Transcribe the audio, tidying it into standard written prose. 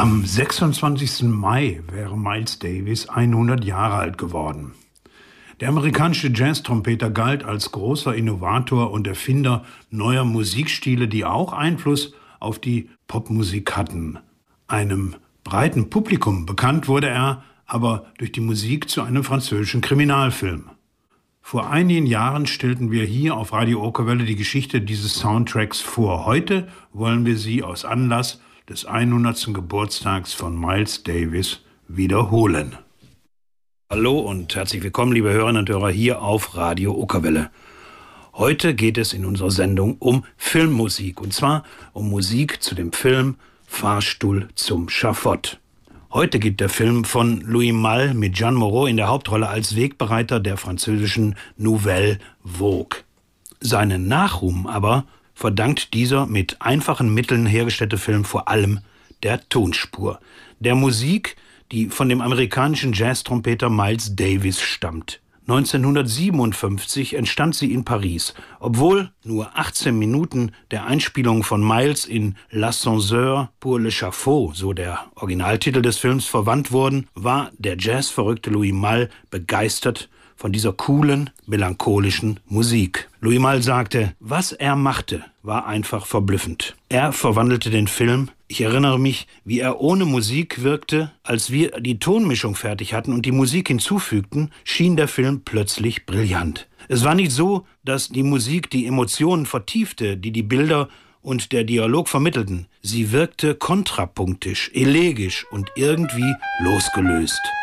Am 26. Mai wäre Miles Davis 100 Jahre alt geworden. Der amerikanische Jazz-Trompeter galt als großer Innovator und Erfinder neuer Musikstile, die auch Einfluss auf die Popmusik hatten. Einem breiten Publikum bekannt wurde er aber durch die Musik zu einem französischen Kriminalfilm. Vor einigen Jahren stellten wir hier auf Radio Okerwelle die Geschichte dieses Soundtracks vor. Heute wollen wir sie aus Anlass des 100. Geburtstags von Miles Davis wiederholen. Hallo und herzlich willkommen, liebe Hörerinnen und Hörer, hier auf Radio Okerwelle. Heute geht es in unserer Sendung um Filmmusik, und zwar um Musik zu dem Film Fahrstuhl zum Schafott. Heute geht der Film von Louis Malle mit Jeanne Moreau in der Hauptrolle als Wegbereiter der französischen Nouvelle Vague. Seinen Nachruhm aber verdankt dieser mit einfachen Mitteln hergestellte Film vor allem der Tonspur, der Musik, die von dem amerikanischen Jazz-Trompeter Miles Davis stammt. 1957 entstand sie in Paris, obwohl nur 18 Minuten der Einspielung von Miles in L'Ascenseur pour l'échafaud, so der Originaltitel des Films, verwandt wurden, war der jazzverrückte Louis Malle begeistert von dieser coolen, melancholischen Musik. Louis Malle sagte, was er machte, war einfach verblüffend. Er verwandelte den Film. Ich erinnere mich, wie er ohne Musik wirkte. Als wir die Tonmischung fertig hatten und die Musik hinzufügten, schien der Film plötzlich brillant. Es war nicht so, dass die Musik die Emotionen vertiefte, die die Bilder und der Dialog vermittelten. Sie wirkte kontrapunktisch, elegisch und irgendwie losgelöst.